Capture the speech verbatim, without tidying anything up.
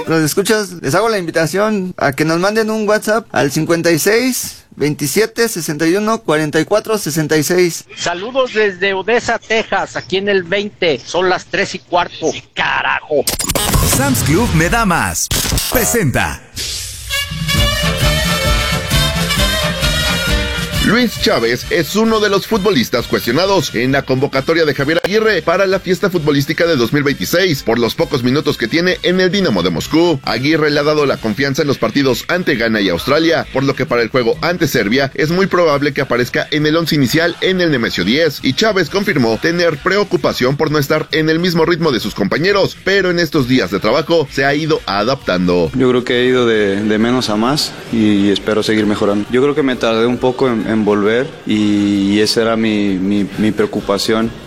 Los escuchas, les hago la invitación a que nos manden un WhatsApp al cincuenta y seis, veintisiete, sesenta y uno, cuarenta y cuatro, sesenta y seis. Saludos desde Odessa, Texas, aquí en el veinte, son las tres y cuarto, carajo. Sam's Club me da más. Presenta. Luis Chávez es uno de los futbolistas cuestionados en la convocatoria de Javier Aguirre para la fiesta futbolística de dos mil veintiséis por los pocos minutos que tiene en el Dinamo de Moscú. Aguirre le ha dado la confianza en los partidos ante Ghana y Australia, por lo que para el juego ante Serbia es muy probable que aparezca en el once inicial en el Nemesio diez, y Chávez confirmó tener preocupación por no estar en el mismo ritmo de sus compañeros, pero en estos días de trabajo se ha ido adaptando. Yo creo que he ido de, de menos a más y espero seguir mejorando. Yo creo que me tardé un poco en, en volver y esa era mi, mi, mi preocupación.